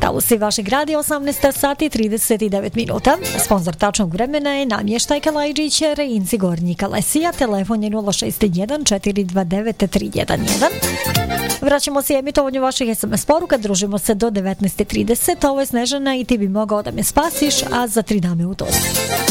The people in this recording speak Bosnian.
Austriji vašeg radija 18 sati 39 minuta. Sponzor tačnog vremena je namještajka Lajđić, Reinci Gornji Kalesija, telefon je 061 429 311. Vraćamo se emitovanju vaših SMS poruka, družimo se do 19.30. Ovo je Snežana i ti bi mogao da me spasiš, a za 3 dame u to.